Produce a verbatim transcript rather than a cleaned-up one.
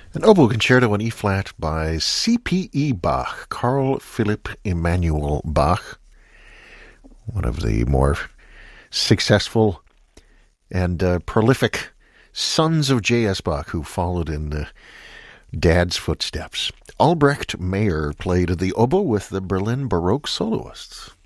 An oboe concerto in E-flat by C P E Bach, Carl Philipp Emanuel Bach, one of the more successful and uh, prolific sons of J S. Bach who followed in uh, Dad's footsteps. Albrecht Meyer played the oboe with the Berlin Baroque soloists.